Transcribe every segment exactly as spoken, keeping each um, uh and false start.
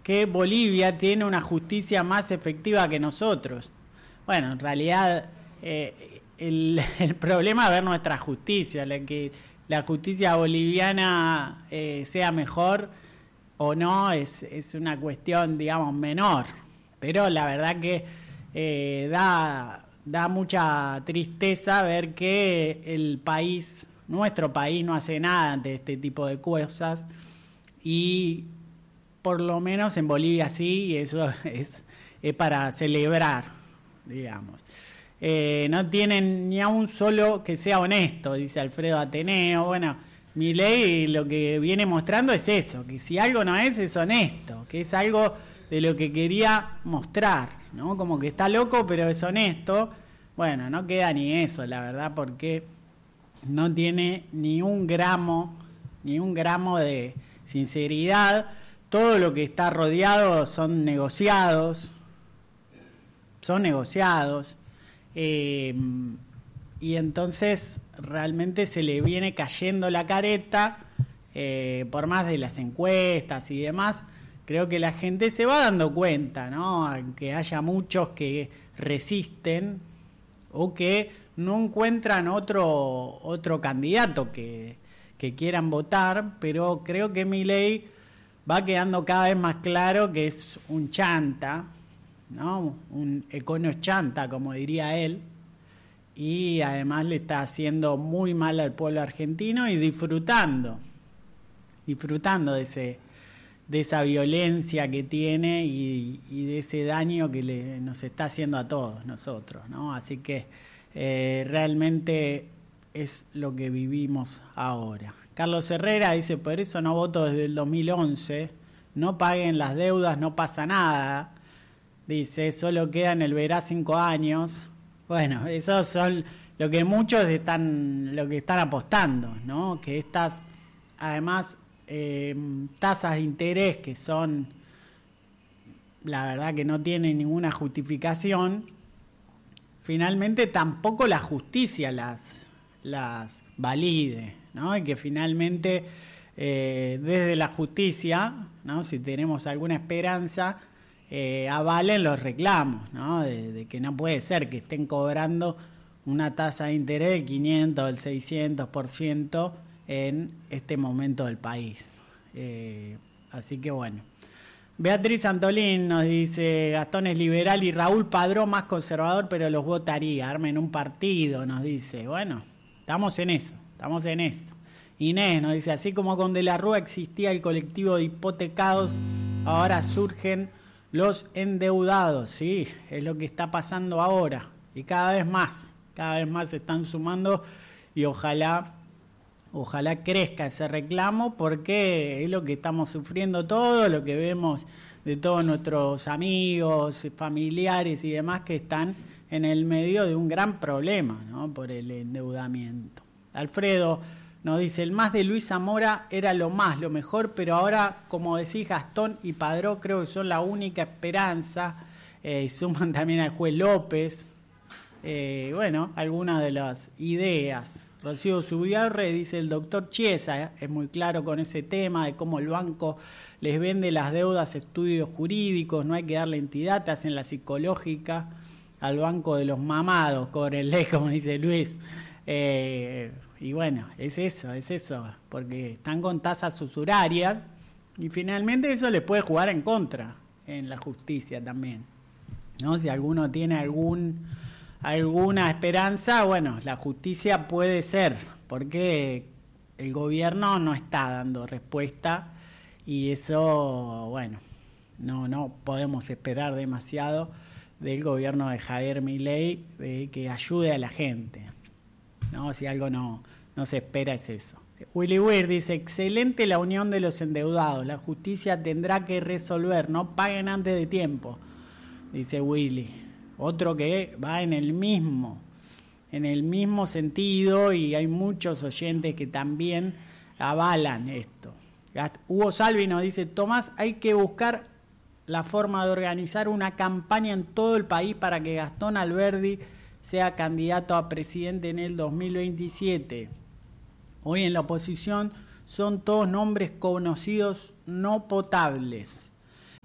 que Bolivia tiene una justicia más efectiva que nosotros. Bueno, en realidad eh, el, el problema es ver nuestra justicia, la que la justicia boliviana eh, sea mejor o no es, es una cuestión, digamos, menor, pero la verdad que eh, da, da mucha tristeza ver que el país, nuestro país, no hace nada ante este tipo de cosas, y por lo menos en Bolivia sí, y eso es, es para celebrar, digamos. Eh, no tienen ni a un solo que sea honesto, dice Alfredo Ateneo. Bueno, Milei lo que viene mostrando es eso, que si algo no es, es honesto, que es algo de lo que quería mostrar, ¿no? Como que está loco, pero es honesto. Bueno, no queda ni eso, la verdad, porque no tiene ni un gramo, ni un gramo de sinceridad. Todo lo que está rodeado son negociados, son negociados. Eh, y entonces realmente se le viene cayendo la careta, eh, por más de las encuestas y demás. Creo que la gente se va dando cuenta, ¿no? Aunque haya muchos que resisten o que no encuentran otro otro candidato que, que quieran votar, pero creo que Milei va quedando cada vez más claro que es un chanta, ¿no? Un econo chanta, como diría él, y además le está haciendo muy mal al pueblo argentino y disfrutando, disfrutando de ese, de esa violencia que tiene y, y de ese daño que le, nos está haciendo a todos nosotros, ¿no? Así que eh, realmente es lo que vivimos ahora. Carlos Herrera dice, por eso no voto desde el dos mil once, no paguen las deudas, no pasa nada. Dice, solo quedan el verá cinco años. Bueno, esos son lo que muchos están, lo que están apostando, ¿no? Que estas, además, eh, tasas de interés que son, la verdad que no tienen ninguna justificación, finalmente tampoco la justicia las, las valide, ¿no? Y que finalmente eh, desde la justicia, ¿no? Si tenemos alguna esperanza, Eh, avalen los reclamos, ¿no? De, de que no puede ser que estén cobrando una tasa de interés del quinientos, del seiscientos por ciento en este momento del país. Eh, así que bueno. Beatriz Antolín nos dice, Gastón es liberal y Raúl Padrón más conservador, pero los votaría, armen un partido, nos dice. Bueno, estamos en eso, estamos en eso. Inés nos dice, así como con De la Rúa existía el colectivo de hipotecados, ahora surgen los endeudados, sí, es lo que está pasando ahora, y cada vez más, cada vez más se están sumando, y ojalá, ojalá crezca ese reclamo, porque es lo que estamos sufriendo todos, lo que vemos de todos nuestros amigos, familiares y demás que están en el medio de un gran problema, ¿no? Por el endeudamiento. Alfredo nos dice, el más de Luis Zamora era lo más, lo mejor, pero ahora, como decís, Gastón y Padrón creo que son la única esperanza. Eh, suman también al juez López. Eh, bueno, algunas de las ideas. Rocío Zubiarre dice, el doctor Chiesa, eh, es muy claro con ese tema de cómo el banco les vende las deudas, estudios jurídicos, no hay que darle entidad, te hacen la psicológica al banco de los mamados, cóbrenle, como dice Luis. Eh, Y bueno, es eso, es eso, porque están con tasas usurarias y finalmente eso les puede jugar en contra en la justicia también, ¿no? Si alguno tiene algún alguna esperanza, bueno, la justicia puede ser, porque el gobierno no está dando respuesta y eso, bueno, no, no podemos esperar demasiado del gobierno de Javier Milei de que ayude a la gente. No, si algo no, no se espera es eso. Willy Weir dice, excelente la unión de los endeudados, la justicia tendrá que resolver, no paguen antes de tiempo, dice Willy. Otro que va en el mismo, en el mismo sentido, y hay muchos oyentes que también avalan esto. Hugo Salvi nos dice, Tomás, hay que buscar la forma de organizar una campaña en todo el país para que Gastón Alberdi sea candidato a presidente en el dos mil veintisiete. Hoy en la oposición son todos nombres conocidos no potables.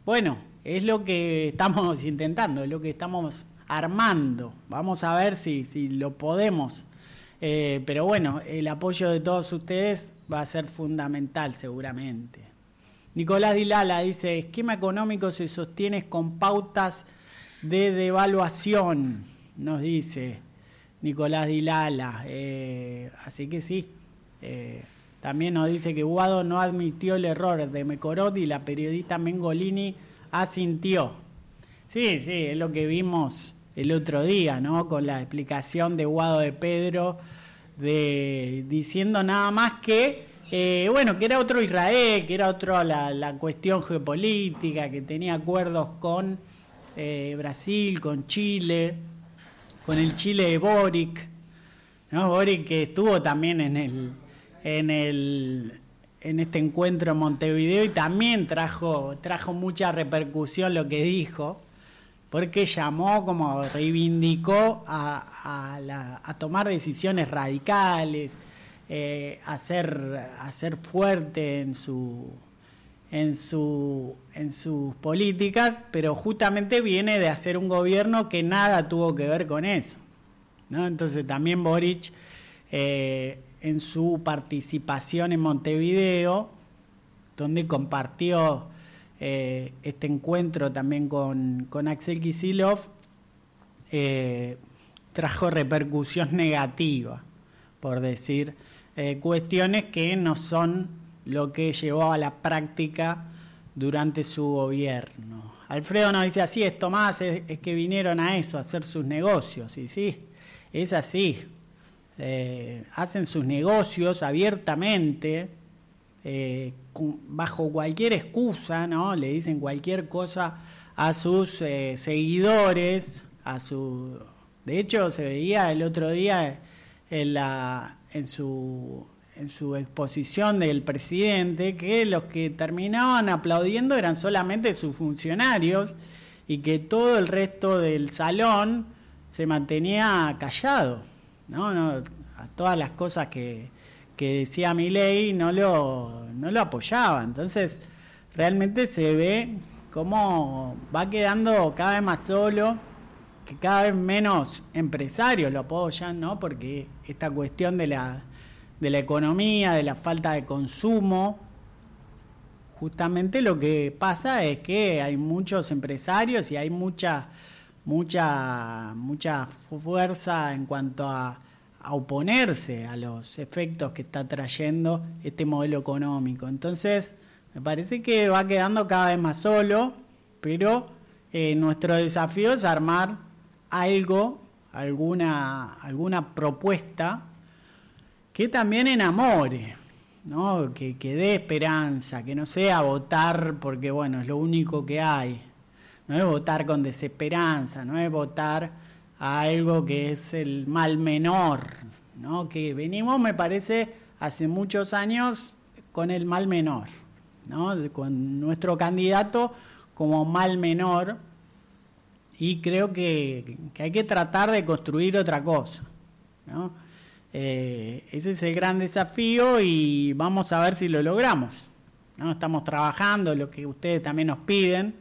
bueno, es lo que estamos intentando, es lo que estamos armando. Vamos a ver si, si lo podemos. Eh, pero bueno, el apoyo de todos ustedes va a ser fundamental seguramente. Nicolás Dilala dice, esquema económico se sostiene con pautas de devaluación, nos dice Nicolás Dilala. Eh, así que sí, eh, también nos dice que Guado no admitió el error de Mecorot y la periodista Mengolini asintió. Sí, sí, es lo que vimos el otro día, ¿no? Con la explicación de Guado de Pedro, de, diciendo nada más que, eh, bueno, que era otro Israel, que era otra la, la cuestión geopolítica, que tenía acuerdos con eh, Brasil, con Chile, con el Chile de Boric, ¿no? Boric que estuvo también en el en el en este encuentro en Montevideo y también trajo trajo mucha repercusión lo que dijo, porque llamó, como reivindicó a, a, la, a tomar decisiones radicales, eh, a ser a ser fuerte en su en su en sus políticas, pero justamente viene de hacer un gobierno que nada tuvo que ver con eso, ¿no? Entonces también Boric, eh, en su participación en Montevideo, donde compartió eh, este encuentro también con, con Axel Kicillof, eh, trajo repercusión negativa, por decir, eh, cuestiones que no son lo que llevó a la práctica durante su gobierno. Alfredo nos dice, así es, Tomás, es, es que vinieron a eso, a hacer sus negocios, y sí, es así. Eh, hacen sus negocios abiertamente, eh, bajo cualquier excusa, ¿no? Le dicen cualquier cosa a sus eh, seguidores, a su. De hecho, se veía el otro día en la en su en su exposición del presidente que los que terminaban aplaudiendo eran solamente sus funcionarios y que todo el resto del salón se mantenía callado. No, no, a todas las cosas que, que decía Milei no lo, no lo apoyaba. Entonces, realmente se ve cómo va quedando cada vez más solo, que cada vez menos empresarios lo apoyan, ¿no? Porque esta cuestión de la, de la economía, de la falta de consumo, justamente lo que pasa es que hay muchos empresarios y hay mucha mucha mucha fuerza en cuanto a, a oponerse a los efectos que está trayendo este modelo económico. Entonces, me parece que va quedando cada vez más solo, pero eh, nuestro desafío es armar algo, alguna, alguna propuesta que también enamore, ¿no? Que, que dé esperanza, que no sea votar porque, bueno, es lo único que hay. No es votar con desesperanza, no es votar a algo que es el mal menor, ¿no? Que venimos, me parece, hace muchos años con el mal menor, ¿no? Con nuestro candidato como mal menor, y creo que, que hay que tratar de construir otra cosa, ¿no? Eh, ese es el gran desafío y vamos a ver si lo logramos, ¿no? Estamos trabajando, lo que ustedes también nos piden,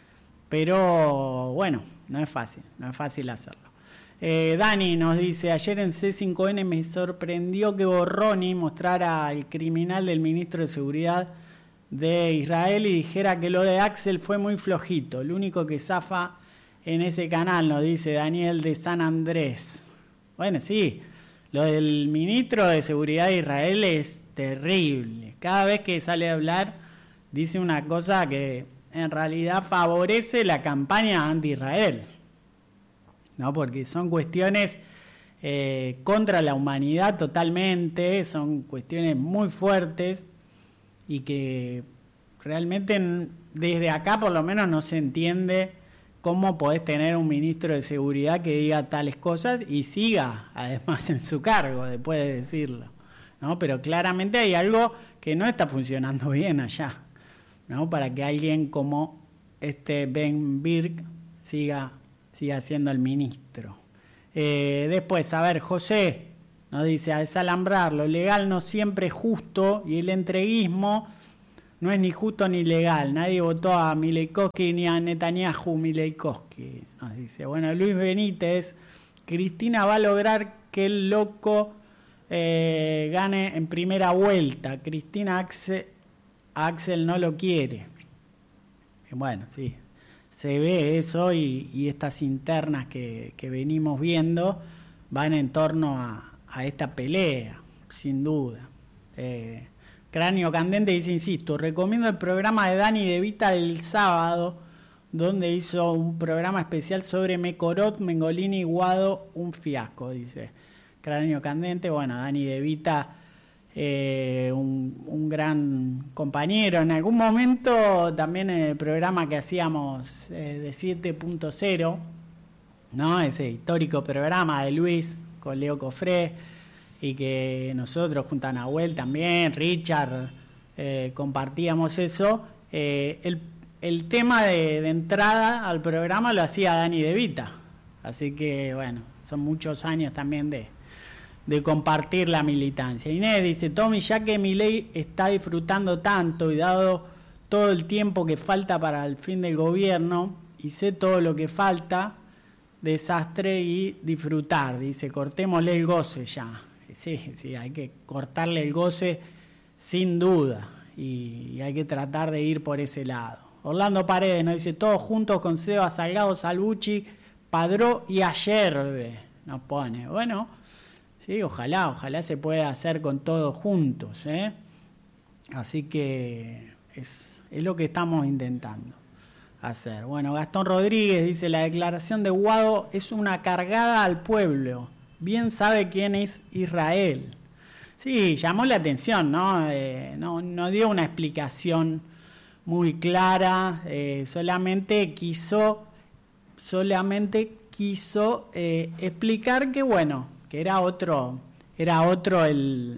pero bueno, no es fácil, no es fácil hacerlo. Eh, Dani nos dice, ayer en C cinco N me sorprendió que Borroni mostrara al criminal del ministro de Seguridad de Israel y dijera que lo de Axel fue muy flojito, el único que zafa en ese canal, nos dice Daniel de San Andrés. Bueno, sí, lo del ministro de Seguridad de Israel es terrible. Cada vez que sale a hablar dice una cosa que en realidad favorece la campaña anti-Israel, ¿no? Porque son cuestiones eh, contra la humanidad totalmente, son cuestiones muy fuertes y que realmente desde acá por lo menos no se entiende cómo podés tener un ministro de seguridad que diga tales cosas y siga además en su cargo después de decirlo, ¿no? Pero claramente hay algo que no está funcionando bien allá, ¿no? Para que alguien como este Ben Birk siga, siga siendo el ministro. Eh, después, a ver, José nos dice, a desalambrar, lo legal no siempre es justo y el entreguismo no es ni justo ni legal. Nadie votó a Mileikowski ni a Netanyahu Mileikowski. Nos dice, bueno, Luis Benítez, Cristina va a lograr que el loco eh, gane en primera vuelta. Cristina Axel, Axel no lo quiere. Bueno, sí, se ve eso y, y estas internas que, que venimos viendo van en torno a, a esta pelea, sin duda. Eh, Cráneo Candente dice, insisto, recomiendo el programa de Dani De Vita del sábado, donde hizo un programa especial sobre Mecorot, Mengolini y Guado, un fiasco, dice Cráneo Candente. Bueno, Dani De Vita, eh, un, un gran compañero. En algún momento, también en el programa que hacíamos eh, de siete punto cero, ¿no? Ese histórico programa de Luis con Leo Cofré, y que nosotros junto a Nahuel también, Richard, eh, compartíamos eso. Eh, el, el tema de, de entrada al programa lo hacía Dani De Vita, así que bueno, son muchos años también de, de compartir la militancia. Inés dice, Tommy, ya que Milei está disfrutando tanto y dado todo el tiempo que falta para el fin del gobierno, y sé todo lo que falta, desastre y disfrutar, dice, cortémosle el goce ya. Sí, sí, hay que cortarle el goce sin duda y, y hay que tratar de ir por ese lado. Orlando Paredes nos dice, todos juntos con Seba, Salgado, Salvucci, Padró y Ayerbe, nos pone. Bueno, sí, ojalá, ojalá se pueda hacer con todos juntos, ¿eh? Así que es, es lo que estamos intentando hacer. Bueno, Gastón Rodríguez dice, la declaración de Guado es una cargada al pueblo. Bien sabe quién es Israel. Sí, llamó la atención, ¿no? Eh, no, no dio una explicación muy clara, eh, solamente quiso, solamente quiso eh, explicar que, bueno, que era otro, era otro el,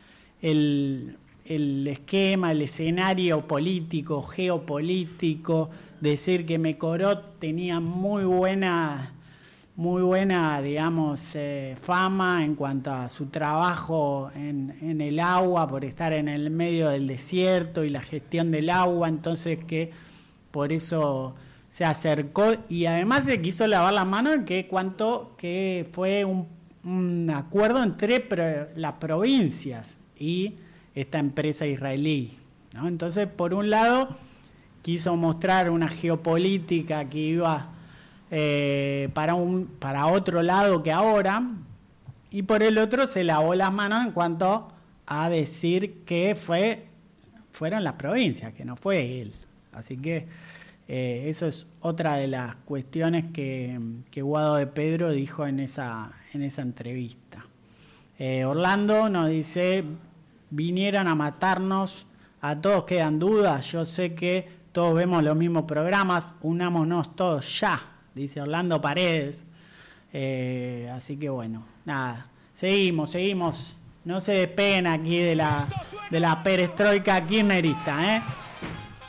el, el esquema, el escenario político, geopolítico, decir que Mecorot tenía muy buena... muy buena, digamos, eh, fama en cuanto a su trabajo en, en el agua, por estar en el medio del desierto y la gestión del agua, entonces que por eso se acercó y además se quiso lavar la mano en que cuanto que fue un, un acuerdo entre pro, las provincias y esta empresa israelí, ¿no? Entonces, por un lado, quiso mostrar una geopolítica que iba Eh, para un para otro lado que ahora, y por el otro se lavó las manos en cuanto a decir que fue fueron las provincias, que no fue él. Así que eh, eso es otra de las cuestiones que, que Guado de Pedro dijo en esa en esa entrevista. eh, Orlando nos dice, vinieron a matarnos, a todos quedan dudas, yo sé que todos vemos los mismos programas, unámonos todos ya, dice Orlando Paredes. Eh, así que bueno, nada, seguimos, seguimos. No se despeguen aquí de la, de la perestroika kirchnerista, ¿eh?